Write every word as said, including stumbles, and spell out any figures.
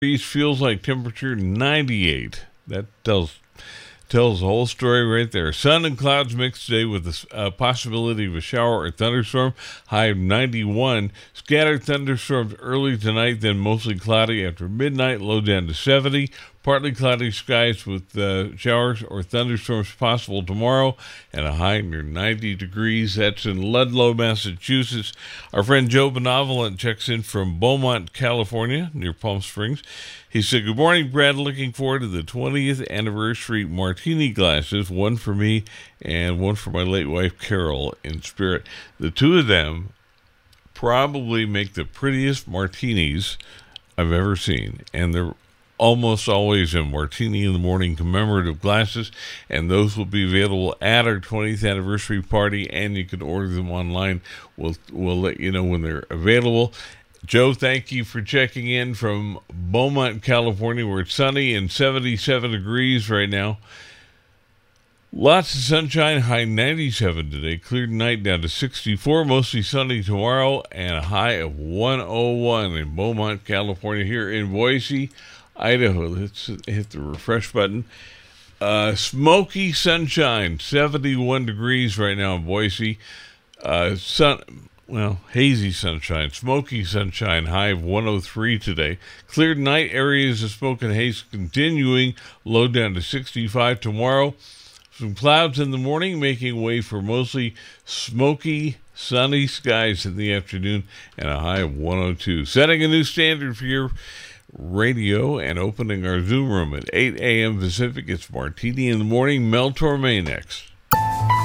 feels like temperature ninety-eight. That tells tells the whole story right there. Sun and clouds mixed today with the uh, possibility of a shower or thunderstorm. High of ninety-one. Scattered thunderstorms early tonight, then mostly cloudy after midnight. Low down to seventy. Partly cloudy skies with uh, showers or thunderstorms possible tomorrow, and a high near ninety degrees. That's in Ludlow, Massachusetts. Our friend Joe Benevolent checks in from Beaumont, California, near Palm Springs. He said, "Good morning, Brad. Looking forward to the twentieth anniversary martini glasses, one for me and one for my late wife, Carol, in spirit. The two of them probably make the prettiest martinis I've ever seen, and they're almost always in Martini in the Morning commemorative glasses, and those will be available at our twentieth anniversary party, and you can order them online. We'll, we'll let you know when they're available." Joe, thank you for checking in from Beaumont, California, where it's sunny and seventy-seven degrees right now. Lots of sunshine, high ninety-seven today. Clear tonight down to sixty-four, mostly sunny tomorrow, and a high of one oh one in Beaumont, California. Here in Boise, Idaho, let's hit the refresh button. Uh, smoky sunshine, seventy-one degrees right now in Boise. Uh, sun, well, hazy sunshine, smoky sunshine, high of one oh three today. Clear night, areas of smoke and haze continuing, low down to sixty-five tomorrow. Some clouds in the morning, making way for mostly smoky, sunny skies in the afternoon, and a high of one oh two. Setting a new standard for your radio and opening our Zoom room at eight a.m. Pacific. It's Martini in the Morning. Mel Torme next.